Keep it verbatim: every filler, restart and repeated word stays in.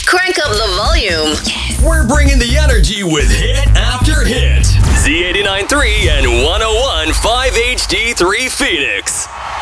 Crank up the volume. We're bringing the energy with hit after hit. Z eighty-nine point three and one oh one point five H D three Phoenix.